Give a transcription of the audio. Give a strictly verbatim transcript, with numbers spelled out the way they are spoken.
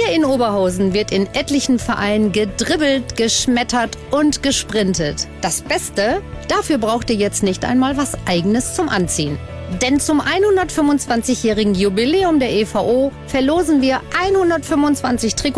in Oberhausen wird in etlichen Vereinen gedribbelt, geschmettert und gesprintet. Das Beste? Dafür braucht ihr jetzt nicht einmal was Eigenes zum Anziehen. Denn zum hundertfünfundzwanzigjährigen Jubiläum der E V O verlosen wir hundertfünfundzwanzig Trikots